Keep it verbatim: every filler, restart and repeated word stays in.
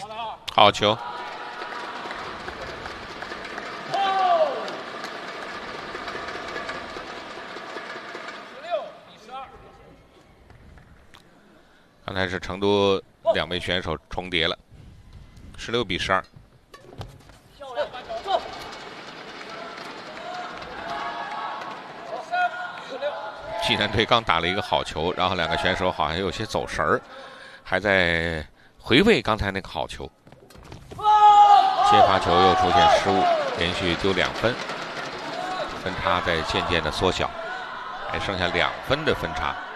好球。刚才是成都两位选手重叠了，十六比十二。济南队刚打了一个好球，然后两个选手好像有些走神儿，还在回味刚才那个好球。接发球又出现失误，连续丢两分，分差在渐渐的缩小，还剩下两分的分差。